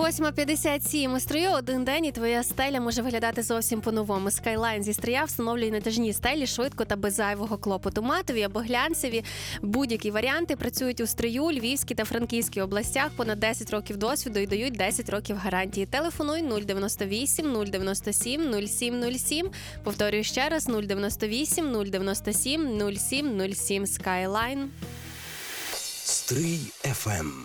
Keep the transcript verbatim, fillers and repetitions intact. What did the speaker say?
восьма п'ятдесят сім у Стрию. Один день і твоя стеля може виглядати зовсім по-новому. Skyline зі Стрия встановлює натяжні стелі швидко та без зайвого клопоту. Матові або глянцеві будь-які варіанти працюють у Стрию, Львівській та Франківській областях. Понад десять років досвіду і дають десять років гарантії. Телефонуй нуль дев'яносто вісім нуль дев'яносто сім нуль сім нуль сім. Повторюю ще раз: нуль дев'яносто вісім нуль дев'яносто сім нуль сім нуль сім. Skyline. Стрий еф ем.